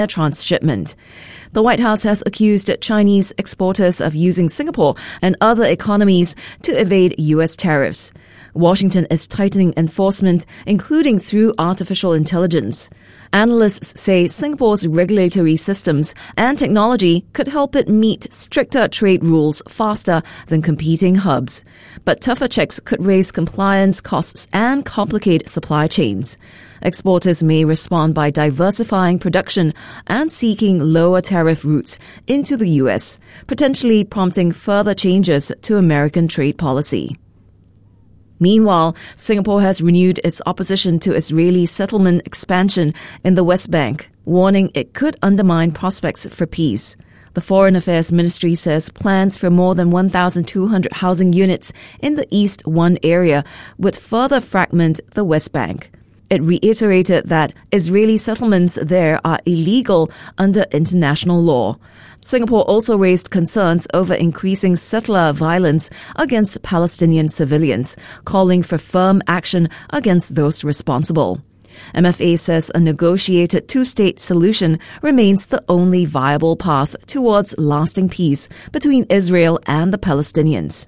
a transshipment. The White House has accused Chinese exporters of using Singapore and other economies to evade U.S. tariffs. Washington is tightening enforcement, including through artificial intelligence. Analysts say Singapore's regulatory systems and technology could help it meet stricter trade rules faster than competing hubs. But tougher checks could raise compliance costs and complicate supply chains. Exporters may respond by diversifying production and seeking lower tariff routes into the U.S., potentially prompting further changes to American trade policy. Meanwhile, Singapore has renewed its opposition to Israeli settlement expansion in the West Bank, warning it could undermine prospects for peace. The Foreign Affairs Ministry says plans for more than 1,200 housing units in the East 1 area would further fragment the West Bank. It reiterated that Israeli settlements there are illegal under international law. Singapore also raised concerns over increasing settler violence against Palestinian civilians, calling for firm action against those responsible. MFA says a negotiated two-state solution remains the only viable path towards lasting peace between Israel and the Palestinians.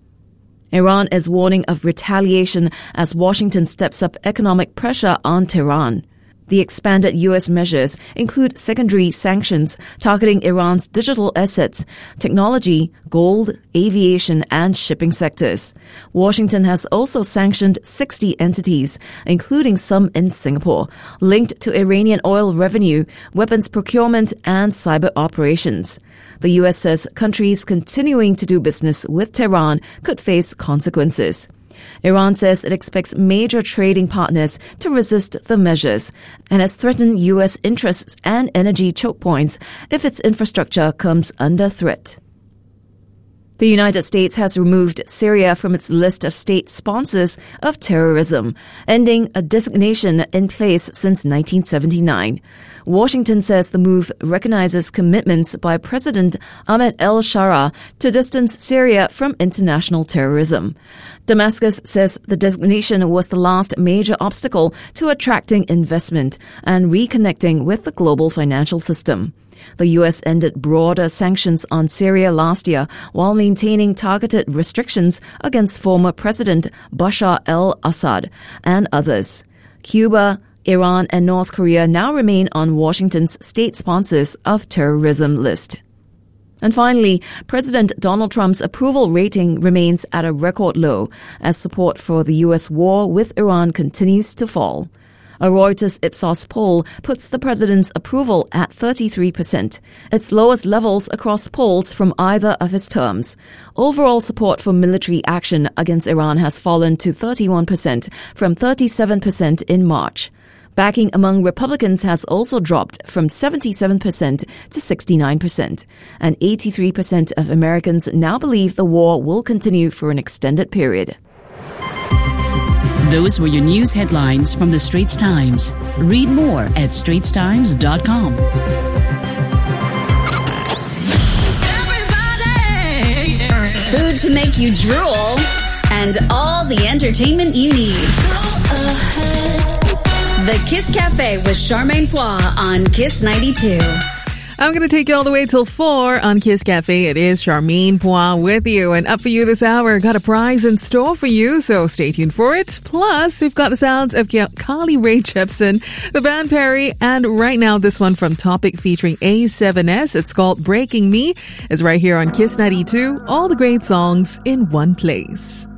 Iran is warning of retaliation as Washington steps up economic pressure on Tehran. The expanded U.S. measures include secondary sanctions targeting Iran's digital assets, technology, gold, aviation, and shipping sectors. Washington has also sanctioned 60 entities, including some in Singapore, linked to Iranian oil revenue, weapons procurement, and cyber operations. The U.S. says countries continuing to do business with Tehran could face consequences. Iran says it expects major trading partners to resist the measures and has threatened U.S. interests and energy choke points if its infrastructure comes under threat. The United States has removed Syria from its list of state sponsors of terrorism, ending a designation in place since 1979. Washington says the move recognizes commitments by President Ahmed el-Sharaa to distance Syria from international terrorism. Damascus says the designation was the last major obstacle to attracting investment and reconnecting with the global financial system. The U.S. ended broader sanctions on Syria last year while maintaining targeted restrictions against former President Bashar al-Assad and others. Cuba, Iran, and North Korea now remain on Washington's state sponsors of terrorism list. And finally, President Donald Trump's approval rating remains at a record low as support for the U.S. war with Iran continues to fall. A Reuters Ipsos poll puts the president's approval at 33%, its lowest levels across polls from either of his terms. Overall support for military action against Iran has fallen to 31% from 37% in March. Backing among Republicans has also dropped from 77% to 69%, and 83% of Americans now believe the war will continue for an extended period. Those were your news headlines from the Straits Times. Read more at straitstimes.com. Food to make you drool, and all the entertainment you need. The Kiss Cafe with Charmaine Poix on Kiss 92. I'm going to take you all the way till 4 on Kiss Cafe. It is Charmaine Poix with you. And up for you this hour, got a prize in store for you, so stay tuned for it. Plus, we've got the sounds of Carly Rae Jepsen, the band Perry, and right now this one from Topic featuring A7S. It's called Breaking Me. It's right here on Kiss 92. All the great songs in one place.